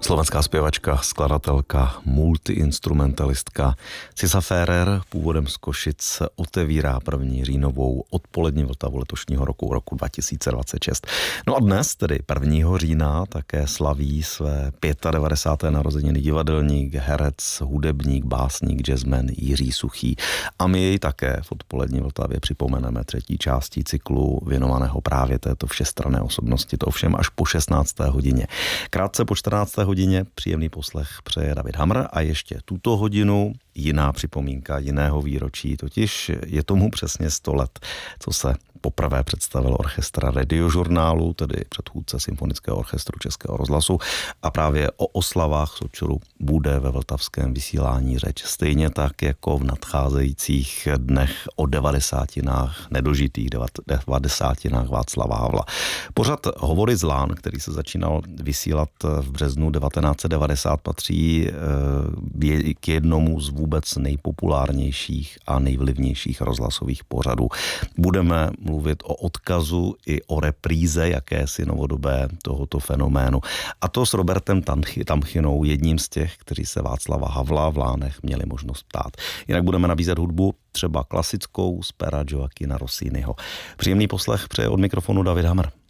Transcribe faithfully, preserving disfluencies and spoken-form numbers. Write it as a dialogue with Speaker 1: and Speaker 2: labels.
Speaker 1: Slovenská zpěvačka, skladatelka, multiinstrumentalistka Cisa Ferrer, původem z Košic, otevírá první říjnovou odpolední Vltavu letošního roku, roku dva tisíce dvacet šest. No a dnes, tedy prvního října, také slaví své devadesáté páté narozeniny divadelník, herec, hudebník, básník, jazzman Jiří Suchý. A my jej také v odpolední Vltavě připomeneme třetí částí cyklu věnovaného právě této všestranné osobnosti, to ovšem až po šestnácté hodině. Krátce po čtrnácté hodině příjemný poslech přeje David Hamr a ještě tuto hodinu jiná připomínka jiného výročí, totiž je tomu přesně sto let, co se poprvé představil orchestr Radiožurnálu, tedy předchůdce Symfonického orchestru Českého rozhlasu, a právě o oslavách Sočuru bude ve vltavském vysílání řeč. Stejně tak jako v nadcházejících dnech o devadesátinách, nedožitých devadesátinách Václava Havla. Pořad Hovory z Lán, který se začínal vysílat v březnu devatenáct set devadesát, patří k jednomu z vůbec nejpopulárnějších a nejvlivnějších rozhlasových pořadů. Budeme mluvit o odkazu i o repríze jakési novodobé tohoto fenoménu. A to s Robertem Tamchinou, jedním z těch, kteří se Václava Havla v Lánech měli možnost ptát. Jinak budeme nabízet hudbu třeba klasickou z pera Gioachina Rossiniho. Příjemný poslech přeje od mikrofonu David Hamr.